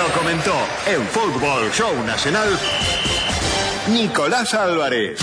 Lo comentó en Fútbol Show Nacional Nicolás Álvarez.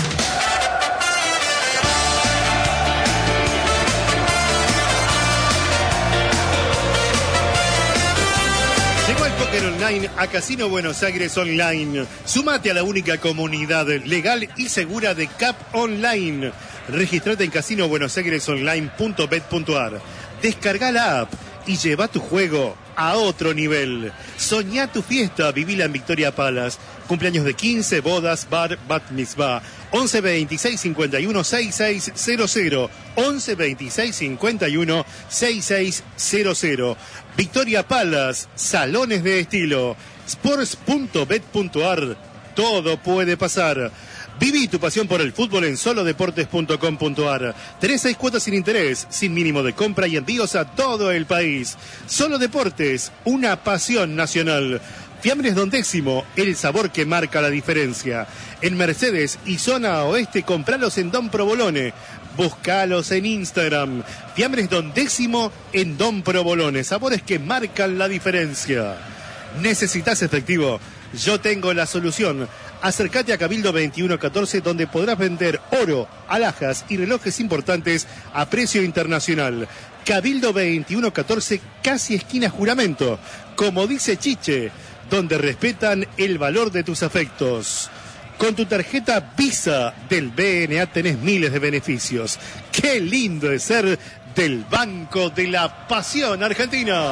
Llegó el póker online a Casino Buenos Aires Online. Sumate a la única comunidad legal y segura de CAP Online. Registrate en casinobuenosairesonline.bet.ar. Descarga la app y lleva tu juego a otro nivel. Soñá tu fiesta, vivila en Victoria Palace. Cumpleaños de 15, bodas, bar, bat mitzvah. 11 26 51 6600. 11 26 51 6600. Victoria Palace, salones de estilo. Sports.bet.ar. Todo puede pasar. Viví tu pasión por el fútbol en solodeportes.com.ar. 3-6 cuotas sin interés, sin mínimo de compra y envíos a todo el país. Solo Deportes, una pasión nacional. Fiambres Don Décimo, el sabor que marca la diferencia. En Mercedes y zona oeste, compralos en Don Provolone. Búscalos en Instagram. Fiambres Don Décimo en Don Provolone. Sabores que marcan la diferencia. ¿Necesitas efectivo? Yo tengo la solución. Acércate a Cabildo 2114, donde podrás vender oro, alhajas y relojes importantes a precio internacional. Cabildo 2114, casi esquina Juramento. Como dice Chiche, donde respetan el valor de tus afectos. Con tu tarjeta Visa del BNA tenés miles de beneficios. ¡Qué lindo es ser del Banco de la Pasión Argentina!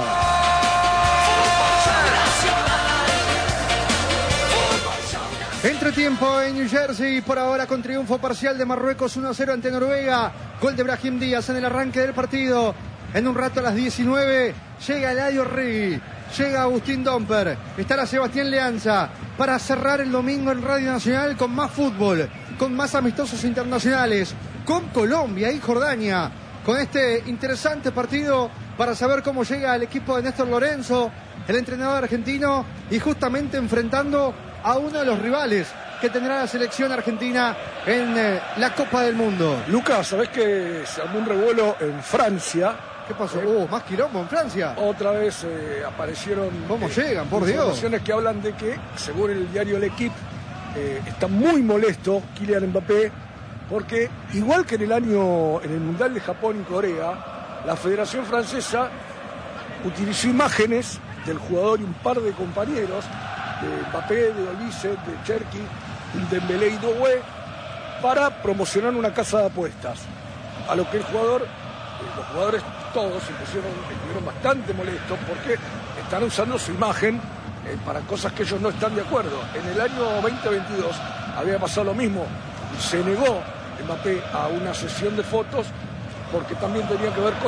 Entretiempo en New Jersey, por ahora con triunfo parcial de Marruecos 1-0 ante Noruega. Gol de Brahim Díaz en el arranque del partido. En un rato a las 19 llega Eladio Regui, llega Agustín Domper, estará Sebastián Leanza para cerrar el domingo en Radio Nacional con más fútbol, con más amistosos internacionales, con Colombia y Jordania, con este interesante partido para saber cómo llega el equipo de Néstor Lorenzo, el entrenador argentino, y justamente enfrentando a uno de los rivales que tendrá la selección argentina en la Copa del Mundo. Lucas, ¿sabés que se armó un revuelo en Francia? ¿Qué pasó? ¿Más quilombo en Francia? Otra vez aparecieron... ¿Cómo llegan, por Dios? Informaciones que hablan de que, según el diario L'Equipe, está muy molesto Kylian Mbappé, porque igual que en el Mundial de Japón y Corea, la Federación Francesa utilizó imágenes del jugador y un par de compañeros, de Mbappé, de Olise, de Cherki, de Dembélé y Doué, para promocionar una casa de apuestas. A lo que los jugadores todos estuvieron bastante molestos porque están usando su imagen para cosas que ellos no están de acuerdo. En el año 2022 había pasado lo mismo. Se negó Mbappé a una sesión de fotos porque también tenía que ver con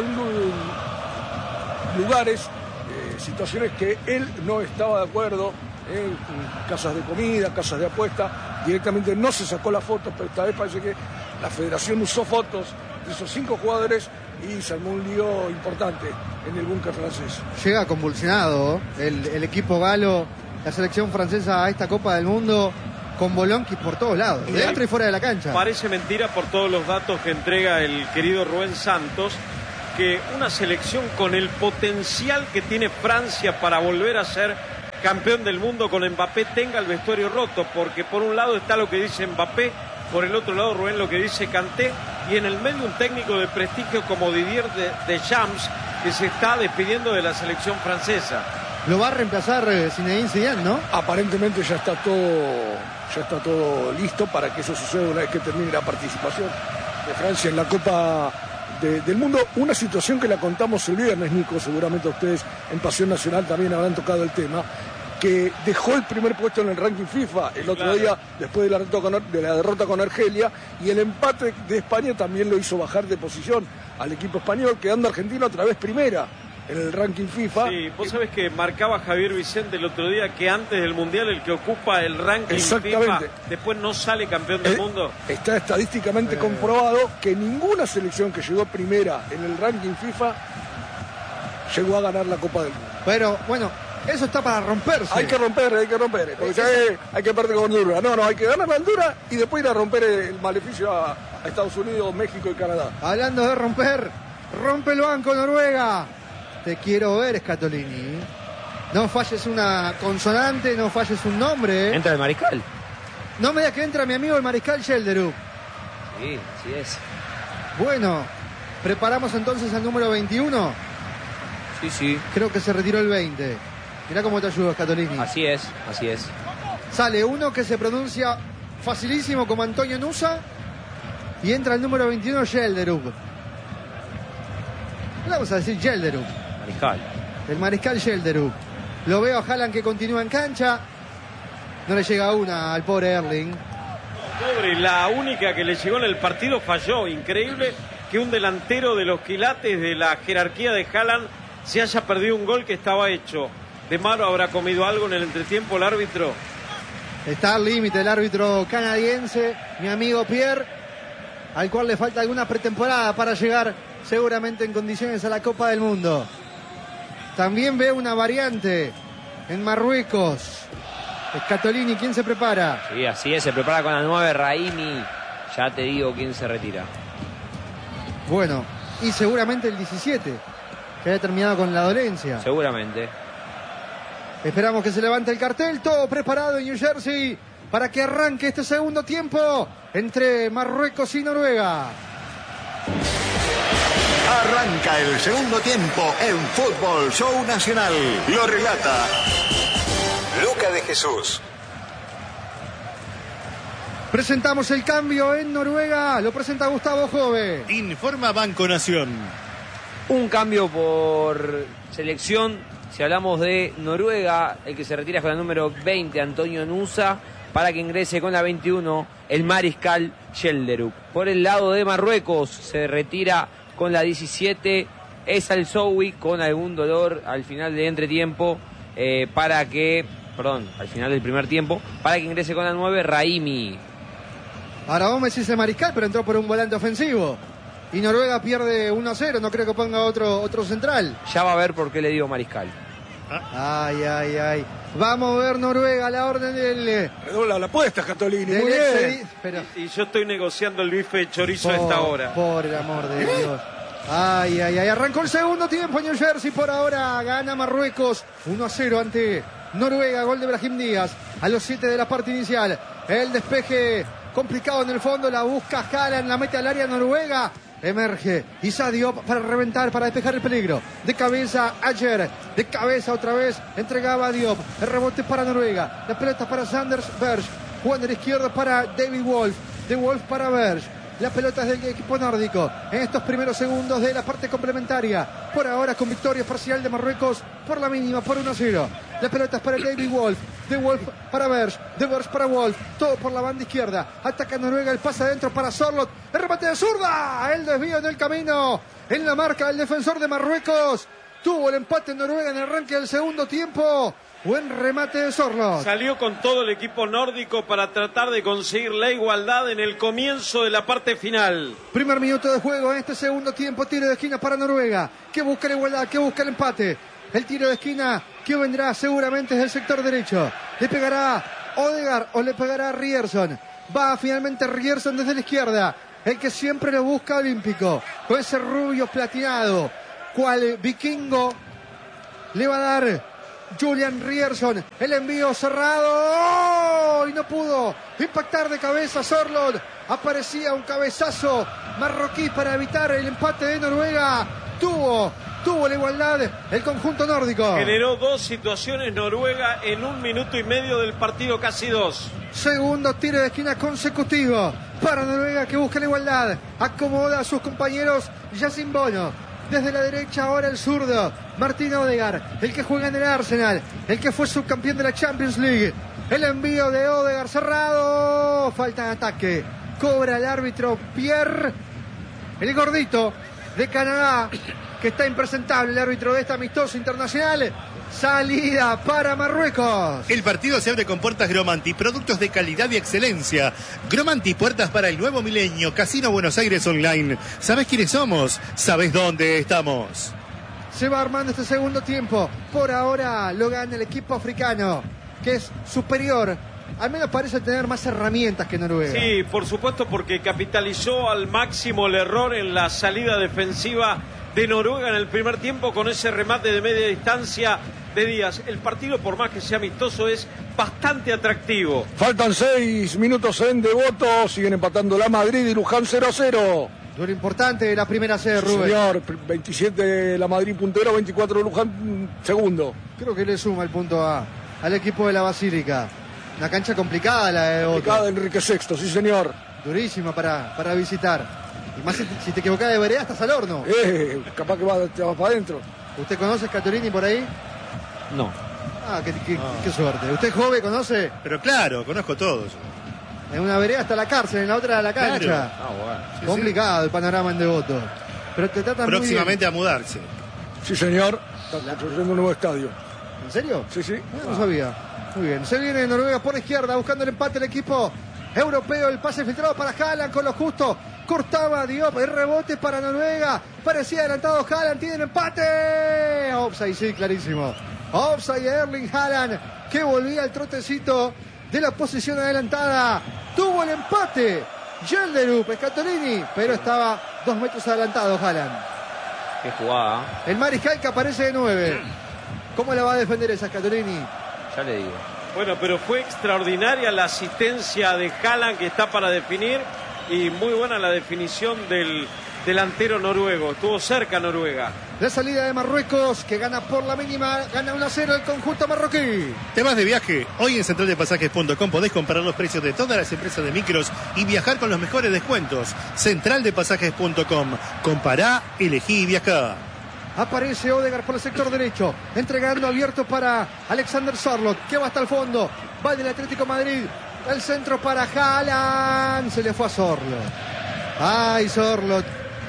lugares, situaciones que él no estaba de acuerdo. Casas de comida, casas de apuesta, directamente no se sacó la foto, pero esta vez parece que la federación usó fotos de esos 5 jugadores y se armó un lío importante en el búnker francés. Llega convulsionado el equipo galo, la selección francesa a esta Copa del Mundo, con Bolonqui por todos lados, dentro y fuera de la cancha. Parece mentira por todos los datos que entrega el querido Rubén Santos, que una selección con el potencial que tiene Francia para volver a ser campeón del mundo con Mbappé tenga el vestuario roto, porque por un lado está lo que dice Mbappé, por el otro lado Rubén lo que dice Kanté, y en el medio un técnico de prestigio como Didier Deschamps, que se está despidiendo de la selección francesa. Lo va a reemplazar Zinedine Zidane, ¿no? Aparentemente ya está todo listo para que eso suceda una vez que termine la participación de Francia en la Copa del Mundo. Una situación que la contamos el viernes, Nico, seguramente ustedes en Pasión Nacional también habrán tocado el tema, que dejó el primer puesto en el ranking FIFA el otro día, después de la derrota con Argelia, y el empate de España también lo hizo bajar de posición al equipo español, quedando Argentina otra vez primera en el ranking FIFA. Sí, vos sabés que marcaba Javier Vicente el otro día que antes del Mundial el que ocupa el ranking FIFA después no sale campeón del mundo. Está estadísticamente comprobado que ninguna selección que llegó primera en el ranking FIFA llegó a ganar la Copa del Mundo. Pero bueno, eso está para romperse. Hay que romper, porque hay que perder con Honduras. No, hay que ganar a Honduras y después ir a romper el maleficio a Estados Unidos, México y Canadá. Hablando de romper, rompe el banco Noruega. Te quiero ver, Scatolini. No falles una consonante, no falles un nombre. Entra el mariscal. No me digas que entra mi amigo el mariscal Schelderup. Sí, así es. Bueno, preparamos entonces al número 21. Sí. Creo que se retiró el 20. Mirá cómo te ayudo, Scatolini. Así es. Sale uno que se pronuncia facilísimo como Antonio Nusa y entra el número 21, Schelderup. Le vamos a decir Schelderup. Mariscal. El mariscal Schelderup. Lo veo a Haaland que continúa en cancha. No le llega una al pobre Erling. Pobre, la única que le llegó en el partido falló. Increíble que un delantero de los quilates de la jerarquía de Haaland se haya perdido un gol que estaba hecho. ¿De Maro habrá comido algo en el entretiempo el árbitro? Está al límite el árbitro canadiense, mi amigo Pierre, al cual le falta alguna pretemporada para llegar seguramente en condiciones a la Copa del Mundo. También veo una variante en Marruecos. Scatolini, ¿quién se prepara? Sí, así es, se prepara con la 9, Raimi. Ya te digo quién se retira. Bueno, y seguramente el 17, que haya terminado con la dolencia. Seguramente. Esperamos que se levante el cartel, todo preparado en New Jersey para que arranque este segundo tiempo entre Marruecos y Noruega. Arranca el segundo tiempo en Fútbol Show Nacional. Lo relata Luca de Jesús. Presentamos el cambio en Noruega, lo presenta Gustavo Jove. Informa Banco Nación. Un cambio por selección. Si hablamos de Noruega, el que se retira con la número 20, Antonio Nusa, para que ingrese con la 21, el mariscal Schelderup. Por el lado de Marruecos, se retira con la 17, es al Zoui, con algún dolor al final del entretiempo, al final del primer tiempo, para que ingrese con la 9, Raimi. Ahora vos me decís el mariscal, pero entró por un volante ofensivo. Y Noruega pierde 1-0, no creo que ponga otro central. Ya va a ver por qué le digo mariscal. Ay. Vamos a ver Noruega, la orden del... Redobla la apuesta, Scatolini, muy bien. Pero... Y yo estoy negociando el bife de chorizo a esta hora. Por el amor de Dios. Ay. Arrancó el segundo tiempo en New Jersey. Por ahora gana Marruecos 1-0 ante Noruega. Gol de Brahim Díaz a los 7 de la parte inicial. El despeje complicado en el fondo. La busca Haaland, la mete al área Noruega. Emerge Issa Diop para reventar, para despejar el peligro. De cabeza Ayer, de cabeza otra vez entregaba a Diop. El rebote para Noruega, la pelota para Sanders Berge, jugando de la izquierda para David Wolf, de Wolf para Berge. La pelota es del equipo nórdico en estos primeros segundos de la parte complementaria. Por ahora con victoria parcial de Marruecos por la mínima, por 1-0. La pelota es para David Wolf, de Wolf para Berge, de Berge para Wolf. Todo por la banda izquierda. Ataca Noruega, el pase adentro para Sorloth. El remate de zurda. El desvío en el camino. En la marca del defensor de Marruecos. Tuvo el empate en Noruega en el arranque del segundo tiempo. Buen remate de Sorloth. Salió con todo el equipo nórdico para tratar de conseguir la igualdad en el comienzo de la parte final. Primer minuto de juego en este segundo tiempo. Tiro de esquina para Noruega, que busca la igualdad, que busca el empate. El tiro de esquina que vendrá seguramente desde el sector derecho. Le pegará Odegaard o le pegará Ryerson. Va finalmente Ryerson desde la izquierda. El que siempre lo busca olímpico. Con ese rubio platinado. Cual vikingo le va a dar Julian Ryerson, el envío cerrado. ¡Oh! Y no pudo impactar de cabeza Sorloth. Aparecía un cabezazo marroquí para evitar el empate de Noruega. Tuvo la igualdad el conjunto nórdico. Generó dos situaciones Noruega en 1 minuto y medio del partido, casi 2. Segundo tiro de esquina consecutivo para Noruega, que busca la igualdad. Acomoda a sus compañeros. Yacine Bono. Desde la derecha ahora el zurdo Martin Odegaard, el que juega en el Arsenal, el que fue subcampeón de la Champions League. El envío de Odegaard cerrado. Falta de ataque. Cobra el árbitro Pierre, el gordito de Canadá, que está impresentable, el árbitro de este amistoso internacional. Salida para Marruecos. El partido se abre con puertas Gromanti, productos de calidad y excelencia. Gromanti, puertas para el nuevo milenio. Casino Buenos Aires Online. ¿Sabés quiénes somos? ¿Sabés dónde estamos? Se va armando este segundo tiempo. Por ahora lo gana el equipo africano, que es superior. Al menos parece tener más herramientas que Noruega. Sí, por supuesto, porque capitalizó al máximo el error en la salida defensiva de Noruega en el primer tiempo con ese remate de media distancia de Díaz, el partido, por más que sea amistoso, es bastante atractivo. Faltan 6 minutos en Devoto, siguen empatando la Madrid y Luján 0-0. Duelo importante la primera sede, Rubén. Señor, 27 la Madrid puntero, 24 Luján segundo. Creo que le suma el punto al equipo de la Basílica. Una cancha complicada la de Devoto. Complicada Enrique VI, sí señor. Durísima para visitar. Y más si te equivocás de vereda, estás al horno. Capaz que te vas para adentro. ¿Usted conoce Scatolini por ahí? No. Ah, qué suerte. ¿Usted joven conoce? Pero claro, conozco todo yo. En una vereda está la cárcel, en la otra la cancha. Claro. Bueno. Sí, Complicado el panorama en Devoto. Pero te tratan Próximamente muy a mudarse. Sí señor, está construyendo un nuevo estadio. bien. ¿En serio? Sí, sí. No sabía. Muy bien. Se viene Noruega por izquierda buscando el empate el equipo europeo. El pase filtrado para Haaland con lo justo. Cortaba Diop. El rebote para Noruega. Parecía adelantado Haaland. Tiene el empate. Offside, sí, clarísimo. Offside de Erling Haaland, que volvía al trotecito de la posición adelantada. Tuvo el empate Gelderup, Scatolini, pero estaba 2 metros adelantado Haaland. Qué jugada. El mariscal que aparece de 9. ¿Cómo la va a defender esa Scatolini? Ya le digo. Bueno, pero fue extraordinaria la asistencia de Haaland, que está para definir, y muy buena la definición del delantero noruego. Estuvo cerca Noruega. La salida de Marruecos, que gana por la mínima, gana 1-0 el conjunto marroquí. ¿Te vas de viaje? Hoy en centraldepasajes.com podés comparar los precios de todas las empresas de micros y viajar con los mejores descuentos. Centraldepasajes.com. Compará, elegí y viajá. Aparece Odegaard por el sector derecho, entregando abierto para Alexander Sørloth, que va hasta el fondo. Va del Atlético Madrid. El centro para Haaland. Se le fue a Sørloth. Ay, Sørloth,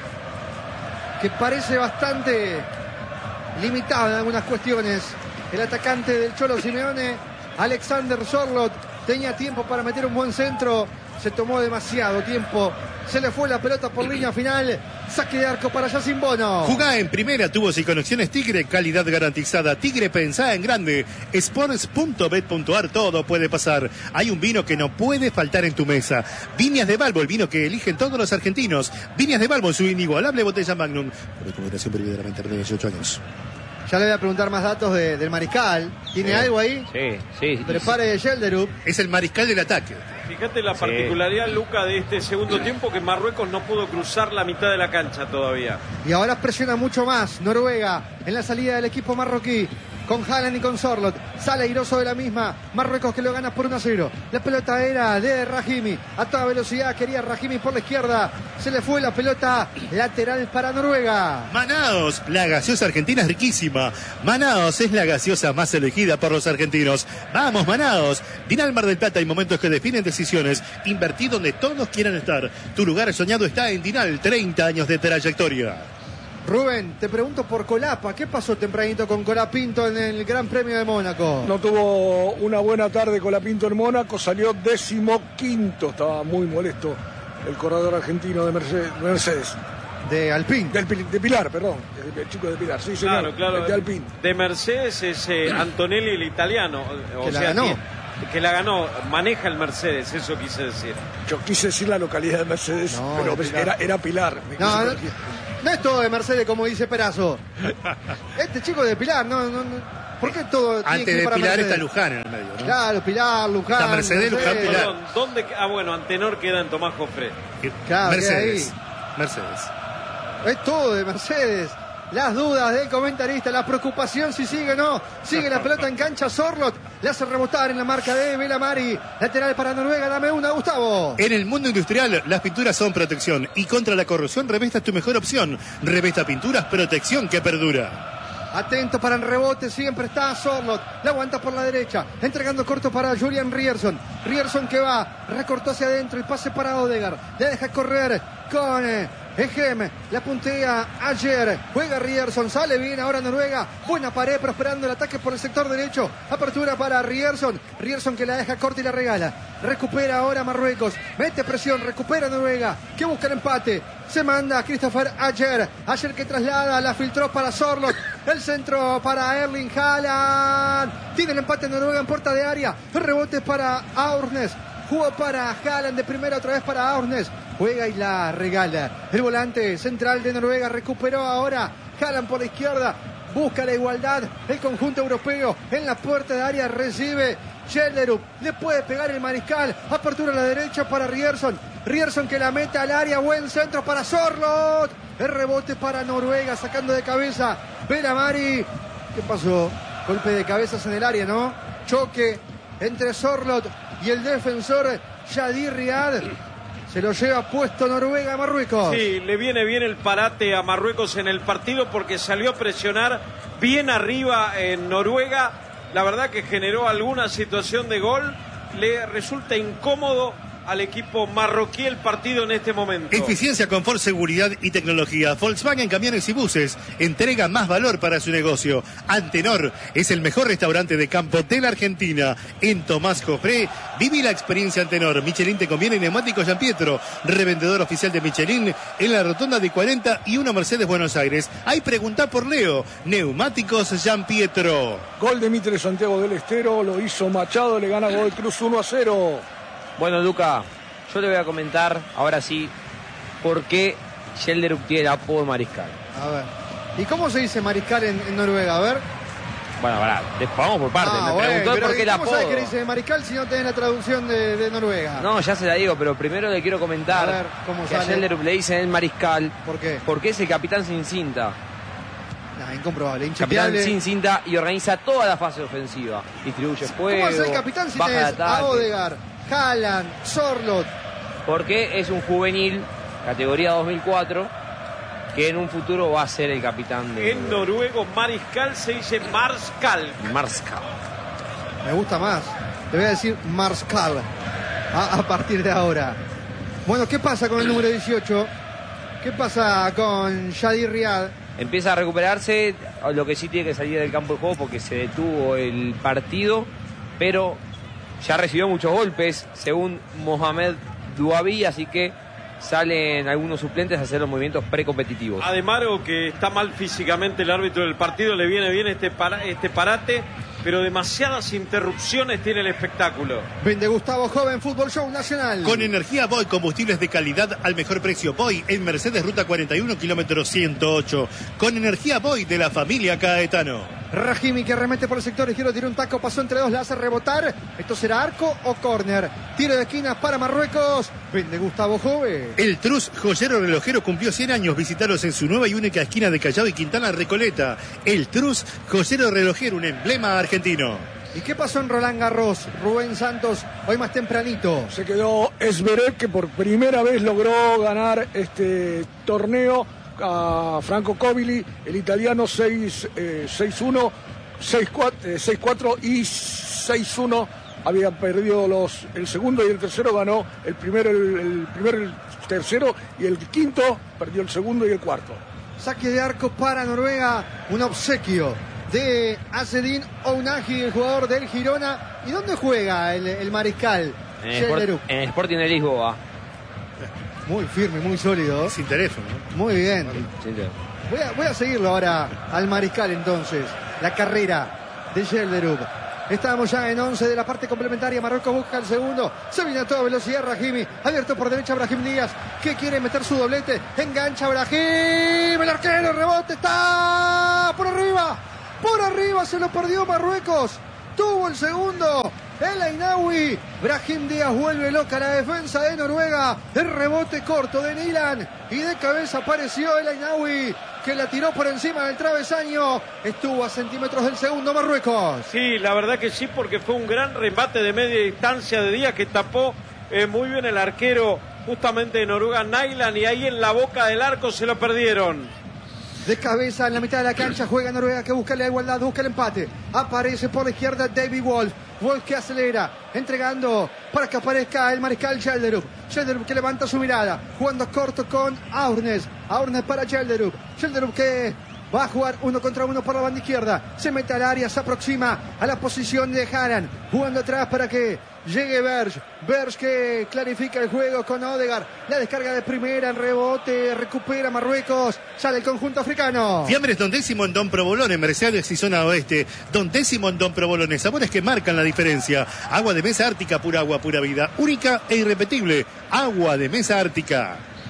que parece bastante limitado en algunas cuestiones. El atacante del Cholo Simeone, Alexander Sørloth, tenía tiempo para meter un buen centro. Se tomó demasiado tiempo. Se le fue la pelota por línea final. Saque de arco para Yacine Bono. Jugá en primera, tubos y conexiones Tigre, calidad garantizada. Tigre, pensá en grande. Sports.bet.ar, todo puede pasar. Hay un vino que no puede faltar en tu mesa. Viñas de Balbo, el vino que eligen todos los argentinos. Viñas de Balbo, su inigualable botella Magnum. Por recomendación prohibida de la menor de 18 años. Ya le voy a preguntar más datos del mariscal. ¿Tiene algo ahí? Sí. Prepare Gelderup. Es el mariscal del ataque. Fíjate la particularidad, Luca, de este segundo tiempo, que Marruecos no pudo cruzar la mitad de la cancha todavía. Y ahora presiona mucho más Noruega en la salida del equipo marroquí. Con Haaland y con Sørloth. Sale airoso de la misma. Marruecos que lo gana por 1-0. La pelota era de Rahimi. A toda velocidad quería Rahimi por la izquierda. Se le fue la pelota lateral para Noruega. Manaos, la gaseosa argentina es riquísima. Manaos es la gaseosa más elegida por los argentinos. Vamos, Manaos. Vine al Mar del Plata, hay momentos que definen decisiones. Invertí donde todos quieran estar. Tu lugar soñado está en Dinal, 30 años de trayectoria. Rubén, te pregunto por Colapa. ¿Qué pasó tempranito con Colapinto en el Gran Premio de Mónaco? No tuvo una buena tarde con la Pinto en Mónaco, salió 15º, estaba muy molesto el corredor argentino de Mercedes. De Alpine. De Pilar, perdón, el chico de Pilar, sí señor, Claro. de Alpine. De Mercedes es Antonelli, el italiano. Que la ganó. Que la ganó, maneja el Mercedes, eso quise decir. Yo quise decir la localidad de Mercedes, No, pero de Pilar. era Pilar. No es todo de Mercedes, como dice Perazo. Este chico de Pilar, no. ¿Por qué todo tiene Antes que ir de para Pilar Mercedes? está Luján en el medio, ¿no? Claro, Pilar, Luján. Está Mercedes, Luján, Pilar. Perdón, ¿dónde? Bueno, Antenor queda en Tomás Jofré. Claro, Mercedes. Mercedes. Es todo de Mercedes. Las dudas del comentarista, la preocupación si sigue o no. Sigue la pelota en cancha, Sørloth. Le hace rebotar en la marca de Belamari. Lateral para Noruega, dame una, Gustavo. En el mundo industrial, las pinturas son protección. Y contra la corrosión, Revesta es tu mejor opción. Revesta Pinturas, protección que perdura. Atento para el rebote, siempre está Sørloth. La aguanta por la derecha, entregando corto para Julian Ryerson. Ryerson que va, recortó hacia adentro, el pase para Odegaard. Le deja correr con Egem, la puntea ayer. Juega Ryerson, sale bien ahora Noruega. Buena pared, prosperando el ataque por el sector derecho. Apertura para Ryerson. Ryerson que la deja corta y la regala. Recupera ahora Marruecos. Mete presión, recupera Noruega. Que busca el empate. Se manda a Christopher Ayer. Ayer que traslada, la filtró para Sørloth. El centro para Erling Haaland. Tiene el empate Noruega en puerta de área. El rebote para Aurnes. Jugó para Haaland de primera, otra vez para Aurnes. Juega y la regala. El volante central de Noruega recuperó ahora. Haaland por la izquierda. busca la igualdad. El conjunto europeo en la puerta de área recibe. Gelderup, le puede pegar el mariscal. Apertura a la derecha para Rierson. Rierson que la mete al área. Buen centro para Sorloth. El rebote para Noruega, sacando de cabeza Belamari. ¿Qué pasó? Golpe de cabezas en el área, ¿no? Choque entre Sorloth y el defensor Yadir Riad. Se lo lleva puesto Noruega a Marruecos. Sí, le viene bien el parate a Marruecos en el partido porque salió a presionar bien arriba en Noruega. La verdad que generó alguna situación de gol. Le resulta incómodo al equipo marroquí el partido en este momento. Eficiencia, confort, seguridad y tecnología. Volkswagen Camiones y Buses entrega más valor para su negocio. Antenor es el mejor restaurante de campo de la Argentina. En Tomás Jofré, viví la experiencia Antenor. Michelin te conviene en Neumáticos Gian Pietro, revendedor oficial de Michelin en la rotonda de 40 y 1 Mercedes Buenos Aires. Ahí preguntá por Leo. Neumáticos Gian Pietro. Gol de Mitre Santiago del Estero, lo hizo Machado, le gana Godoy Cruz 1-0. Bueno, Luca, yo le voy a comentar, ahora sí, por qué Gelderup tiene el apodo de mariscal. A ver. ¿Y cómo se dice mariscal en Noruega? A ver. Bueno, vamos por partes. Me preguntó pero por qué el ¿cómo apodo. sabes que dice mariscal si no tenés la traducción de Noruega? No, ya se la digo, pero primero le quiero comentar A ver, ¿cómo que a sale? Gelderup le dicen el mariscal. ¿Por qué? Porque es el capitán sin cinta. Nah, incomprobable, Capitán inchequeable. sin cinta y organiza toda la fase ofensiva. Distribuye fuego, ¿Cómo es el capitán si baja de tenés a ataque. Odegaard, Haaland, Sorloth? Porque es un juvenil, categoría 2004, que en un futuro va a ser el capitán de En noruego, mariscal se dice marskal. Marskal. Me gusta más. Le voy a decir Marskal a partir de ahora. Bueno, ¿qué pasa con el número 18? ¿Qué pasa con Yadir Riad? Empieza a recuperarse, lo que sí tiene que salir del campo de juego porque se detuvo el partido, pero ya recibió muchos golpes, según Mohamed Douabi, así que salen algunos suplentes a hacer los movimientos precompetitivos. Además, que está mal físicamente el árbitro del partido, le viene bien este parate, pero demasiadas interrupciones tiene el espectáculo. Vende Gustavo Joven, Fútbol Show Nacional. Con energía Boy, combustibles de calidad al mejor precio. Boy en Mercedes Ruta 41, kilómetro 108. Con energía Boy de la familia Caetano. Rahimi que remete por el sector izquierdo, tira un taco, pasó entre dos, la hace rebotar. ¿Esto será arco o córner? Tiro de esquina para Marruecos. Vende Gustavo Joven. El Trus Joyero Relojero cumplió 100 años. Visitaros en su nueva y única esquina de Callao y Quintana Recoleta. El Trus Joyero Relojero, un emblema argentino. ¿Y qué pasó en Roland Garros? Rubén Santos, hoy más tempranito. Se quedó Zverev, que por primera vez logró ganar este torneo a Franco Covili, el italiano 6-1, 6-4 y 6-1. Habían perdido el segundo y el tercero, ganó el primero, el tercero y el quinto, perdió el segundo y el cuarto. Saque de arco para Noruega, un obsequio de Azedin Ounahi, el jugador del Girona. ¿Y dónde juega el mariscal? En el Sporting de Lisboa. Muy firme, muy sólido. Sin teléfono. Muy bien. Sí. Voy a seguirlo ahora al mariscal entonces. La carrera de Gelderup. Estamos ya en 11 de la parte complementaria. Marruecos busca el segundo. Se viene a toda velocidad Rahimi. Abierto por derecha Brahim Díaz, que quiere meter su doblete. Engancha Brahim. El arquero, rebote. Está por arriba. Por arriba se lo perdió Marruecos. Tuvo el segundo. El Ainaoui. Brahim Díaz vuelve loca la defensa de Noruega. El rebote corto de Nilan. Y de cabeza apareció el Ainaoui, que la tiró por encima del travesaño. Estuvo a centímetros del segundo Marruecos. Sí, la verdad que sí, porque fue un gran remate de media distancia de Díaz que tapó muy bien el arquero justamente de Noruega, Nyland, y ahí en la boca del arco se lo perdieron. De cabeza en la mitad de la cancha juega Noruega, que busca la igualdad, busca el empate. Aparece por la izquierda David Wolf. Wolf que acelera, entregando para que aparezca el mariscal Gelderup. Gelderup que levanta su mirada, jugando corto con Aurnes. Aurnes para Gelderup. Gelderup que va a jugar 1 contra 1 por la banda izquierda. Se mete al área, se aproxima a la posición de Haaland. Jugando atrás para que llegue Berge. Berge que clarifica el juego con Odegaard. La descarga de primera, el rebote, recupera Marruecos. Sale el conjunto africano. Fiambres Don Décimo en Don Provolone, Mercedes y zona oeste. Don Décimo en Don Provolone, sabores que marcan la diferencia. Agua de mesa ártica, pura agua, pura vida. Única e irrepetible. Agua de mesa ártica.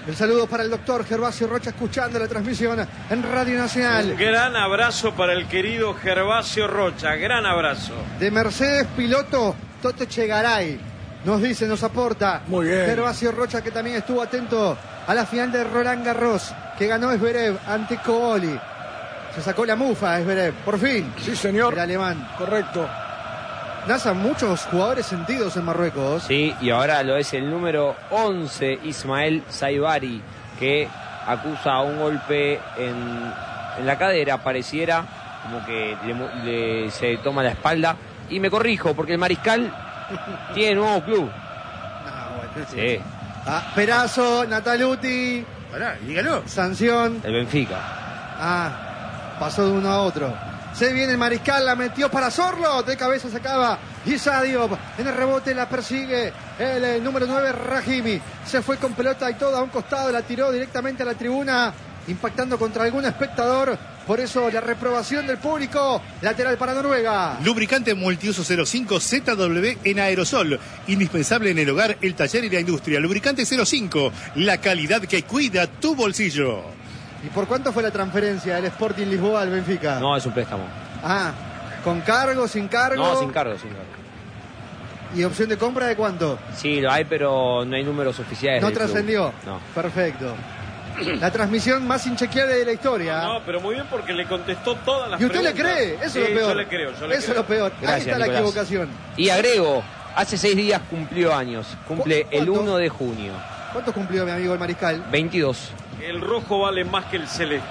El saludo para el doctor Gervasio Rocha, escuchando la transmisión en Radio Nacional. Un gran abrazo para el querido Gervasio Rocha, gran abrazo. De Mercedes, piloto Toto Chegaray. Nos dice, nos aporta. Muy bien. Gervasio Rocha, que también estuvo atento a la final de Roland Garros, que ganó Zverev ante Cooli. Se sacó la mufa Zverev, por fin. Sí, señor. El alemán. Correcto. NASA, muchos jugadores sentidos en Marruecos. Sí, y ahora lo es el número 11, Ismael Saibari, que acusa un golpe en la cadera, pareciera como que se toma la espalda. Y me corrijo, porque el Mariscal tiene nuevo club. Sí, Perazo, Nataluti, Pará, dígalo. sanción. el Benfica. Pasó de uno a otro. Se viene el Mariscal, la metió para Sorlo, de cabeza sacaba Issa Diop, en el rebote la persigue el número 9 Rahimi, se fue con pelota y todo a un costado, la tiró directamente a la tribuna, impactando contra algún espectador, por eso la reprobación del público, lateral para Noruega. Lubricante multiuso 05 ZW en aerosol. Indispensable en el hogar, el taller y la industria. Lubricante 05, la calidad que cuida tu bolsillo. ¿Y por cuánto fue la transferencia del Sporting Lisboa al Benfica? No, es un préstamo. ¿Con cargo, sin cargo? No, sin cargo, sin cargo. ¿Y opción de compra de cuánto? Sí, lo hay, pero no hay números oficiales. No del club. trascendió. No. Perfecto. La transmisión más inchequeable de la historia. No, pero muy bien porque le contestó todas las ¿Y usted preguntas. le cree? Eso Sí, es lo peor. Yo le creo, Eso es lo peor. Ahí Gracias, está la Nicolás. equivocación. Y agrego, hace 6 días cumplió años. Cumple el ¿Cuánto? 1 de junio. ¿Cuánto cumplió mi amigo el Mariscal? 22. El rojo vale más que el celeste.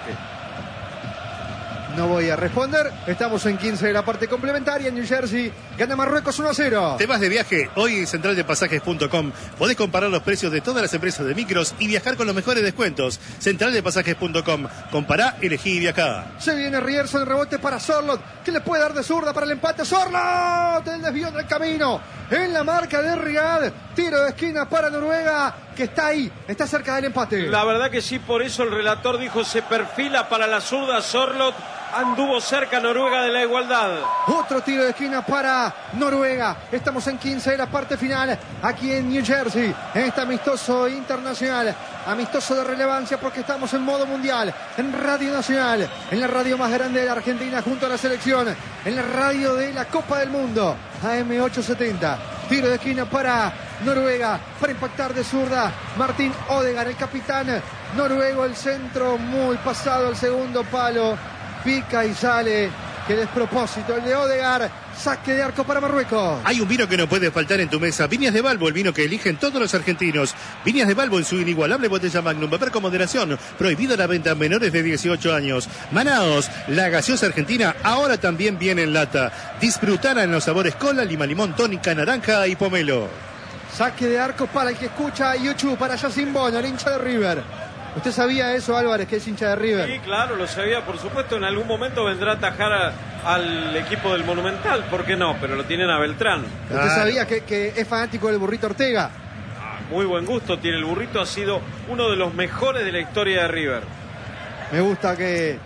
No voy a responder. Estamos en 15 de la parte complementaria. En New Jersey gana Marruecos 1-0. ¿Te vas de viaje? Hoy en centraldepasajes.com podés comparar los precios de todas las empresas de micros y viajar con los mejores descuentos. Centraldepasajes.com. Compará, elegí y viajá. Se viene Rierson, el rebote para Sorlot, que le puede dar de zurda para el empate. Sorlot, el desvío del camino. En la marca de Riyad. Tiro de esquina para Noruega, que está ahí, está cerca del empate. La verdad que sí, por eso el relator dijo se perfila para la zurda Sorlot. Anduvo cerca Noruega de la igualdad. Otro tiro de esquina para Noruega. Estamos en 15 de la parte final, aquí en New Jersey, en este amistoso internacional, amistoso de relevancia porque estamos en modo mundial, en Radio Nacional, en la radio más grande de la Argentina junto a la selección, en la radio de la Copa del Mundo, AM870. Tiro de esquina para Noruega, para impactar de zurda, Martín Odegaard, el capitán noruego, el centro muy pasado al segundo palo. Pica y sale, qué despropósito el de Odegaard, saque de arco para Marruecos. Hay un vino que no puede faltar en tu mesa. Viñas de Balbo, el vino que eligen todos los argentinos. Viñas de Balbo en su inigualable botella Magnum. Beber con moderación. Prohibida la venta a menores de 18 años. Manaos, la gaseosa argentina, ahora también viene en lata. Disfrutala en los sabores cola, lima, limón, tónica, naranja y pomelo. Saque de arco para el que escucha YouTube, para Yacine Bono, el hincha de River. ¿Usted sabía eso, Álvarez, que es hincha de River? Sí, claro, lo sabía, por supuesto. En algún momento vendrá a atajar al equipo del Monumental, ¿por qué no? Pero lo tienen a Beltrán. ¿Usted sabía que es fanático del Burrito Ortega? Muy buen gusto tiene el burrito, ha sido uno de los mejores de la historia de River. Me gusta que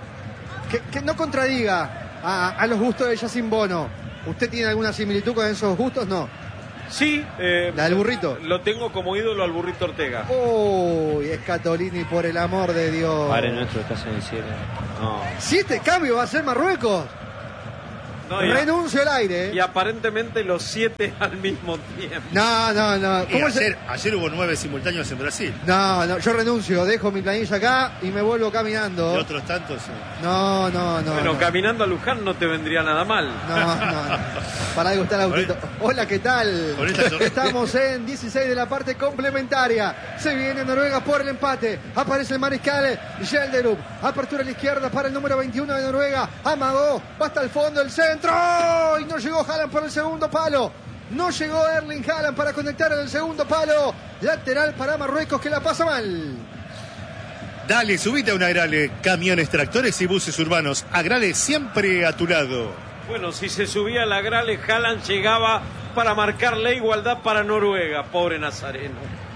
no contradiga a los gustos de Yacine Bono. ¿Usted tiene alguna similitud con esos gustos? No. Sí, ¿La del burrito? Lo tengo como ídolo al burrito Ortega. Uy, Scatolini, por el amor de Dios. Padre nuestro, estás en el cielo. No. 7 cambios va a ser Marruecos. No, Renuncio al aire. Y aparentemente los 7 al mismo tiempo. No. Y ¿Cómo ayer hubo 9 simultáneos en Brasil. No, yo renuncio, dejo mi planilla acá y me vuelvo Y caminando. otros tantos. No. Bueno, caminando a Luján no te vendría nada mal. No. Para algo está el autito. Hola, ¿qué tal? Con esta sonrisa. Estamos en 16 de la parte complementaria. Se viene Noruega por el empate. Aparece el mariscal Gelderup. Apertura a la izquierda para el número 21 de Noruega. Amagó, va hasta el fondo, el centro. Y no llegó Haaland por el segundo palo. No llegó Erling Haaland para conectar en el segundo palo. Lateral para Marruecos, que la pasa mal. Dale, subite a un Agrale. Camiones, tractores y buses urbanos. Agrale siempre a tu lado. Bueno, si se subía a la Grale, Haaland llegaba para marcar la igualdad para Noruega. Pobre Nazareno.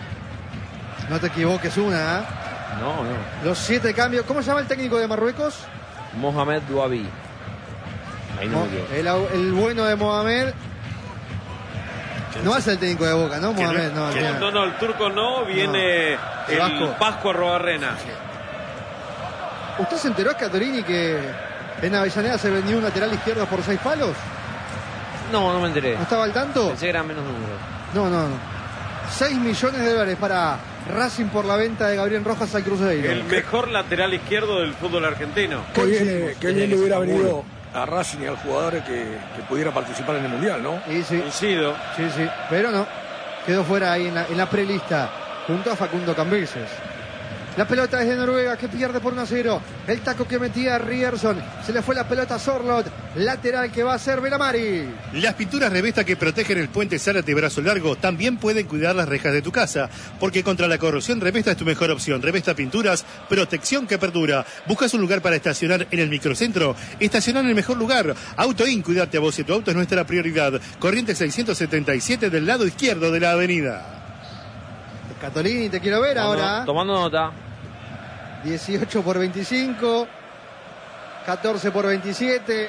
No te equivoques una, ¿eh? No. Los 7 cambios. ¿Cómo se llama el técnico de Marruecos? Mohamed Douabi. Ahí no me equivoco. El bueno de Mohamed. No va a ser el técnico de Boca, ¿no, Mohamed? No, el turco no, viene el Vasco Arrobarrena. ¿Usted se enteró, Scatolini, que en Avellaneda se vendió un lateral izquierdo por 6 palos? No me enteré. ¿No estaba al tanto? Pensé que eran menos números. No. 6 millones de dólares para Racing por la venta de Gabriel Rojas al Cruzeiro. El mejor lateral izquierdo del fútbol argentino. Qué bien le hubiera venido a Racing y al jugador que pudiera participar en el Mundial, ¿no? Y sí. Coincido. Sí, pero no. Quedó fuera ahí en la prelista junto a Facundo Cambises. La pelota es de Noruega, que pierde por 1-0. El taco que metía Rierson. Se le fue la pelota a Sorlot. Lateral que va a ser Belamari. Las pinturas Revesta que protegen el puente Zárate Brazo Largo también pueden cuidar las rejas de tu casa. Porque contra la corrosión, Revesta es tu mejor opción. Revesta Pinturas, protección que perdura. ¿Buscas un lugar para estacionar en el microcentro? Estacionar en el mejor lugar. Autoin, cuídate a vos y tu auto es nuestra prioridad. Corrientes 677 del lado izquierdo de la avenida. Scatolini, te quiero ver ahora. Tomando nota. 18 por 25, 14 por 27,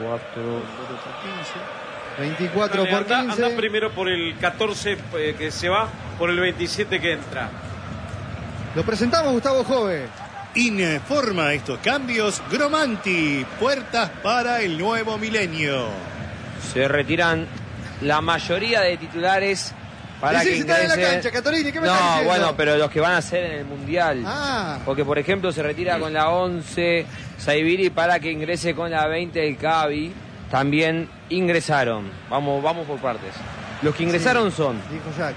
24 por 15. Anda primero por el 14 que se va, por el 27 que entra. Lo presentamos, Gustavo Jove. Informa estos cambios Gromanti, puertas para el nuevo milenio. Se retiran la mayoría de titulares para que está en la ingresen. cancha, Scatolini, ¿qué me está diciendo? Bueno, pero los que van a ser en el Mundial. Porque, por ejemplo, se retira con la 11 Saibiri para que ingrese con la 20 el Cavi. También ingresaron. Vamos por partes. Los que ingresaron son dijo Jack.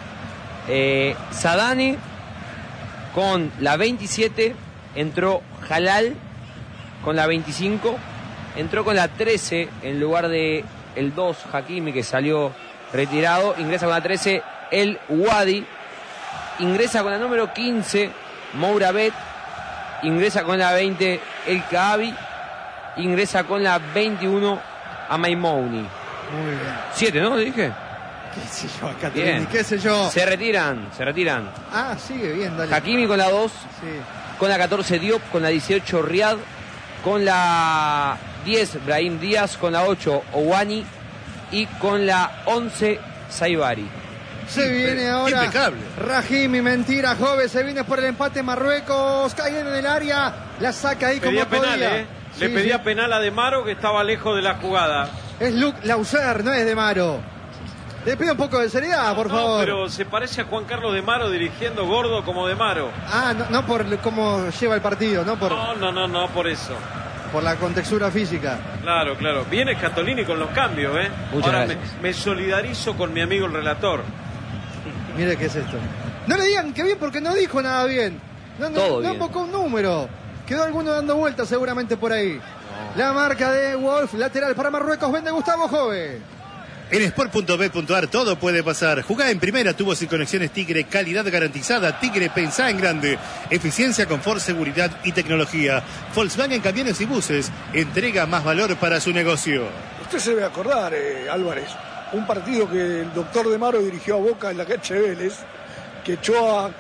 Sadani con la 27, entró Halal con la 25, entró con la 13 en lugar de el 2 Hakimi, que salió retirado, ingresa con la 13 el Wadi, ingresa con la número 15 Mourabet, ingresa con la 20 el Kaabi, ingresa con la 21 Amaimouni. Muy bien. 7, ¿no? ¿Le dije? ¿Qué sé yo, Scatolini? ¿Qué sé yo? Se retiran. Sigue bien, dale. Hakimi con la 2, con la 14 Diop, con la 18 Riad, con la 10 Brahim Díaz, con la 8 Owani y con la 11 Saibari. Se viene ahora impecable. Rahimi, mentira, Jove, se viene por el empate Marruecos, cae en el área, la saca ahí como podía. Le pedía penal a De Maro, que estaba lejos de la jugada. Es Luc Lauser, no es De Maro. Le pido un poco de seriedad, por favor. Pero se parece a Juan Carlos De Maro dirigiendo gordo como De Maro. No por cómo lleva el partido, no por... No, por eso. Por la contextura física. Claro. Viene Scatolini con los cambios, ¿eh? Muchas gracias. Me solidarizo con mi amigo el relator. Mire qué es esto. No le digan que bien porque no dijo nada bien. No invocó un número. Quedó alguno dando vueltas seguramente por ahí. La marca de Wolf, lateral para Marruecos, vende Gustavo Jove. En sport.b.ar todo puede pasar. Jugá en primera, tubos y conexiones Tigre, calidad garantizada. Tigre, pensá en grande. Eficiencia, confort, seguridad y tecnología. Volkswagen Camiones y Buses, entrega más valor para su negocio. Usted se debe acordar, Álvarez, un partido que el doctor De Maro dirigió a Boca en la cancha de Vélez, que echó a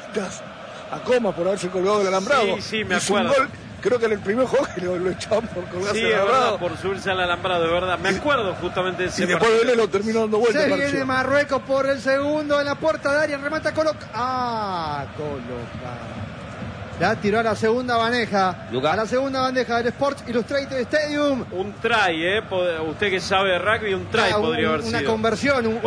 Comas por haberse colgado del alambrado. Sí, me acuerdo. Creo que en el primer juego lo echaban por colgarse del alambrado. Sí, es verdad, por subirse al alambrado, de verdad. Me acuerdo justamente de ese partido. Y después Vélez lo terminó dando vueltas. Se viene Marruecos por el segundo en la puerta de área, remata Coloca. La tiró a la segunda bandeja. A la segunda bandeja del Sports Illustrated Stadium. Un try, usted que sabe de rugby, un try podría haber sido. Una conversión,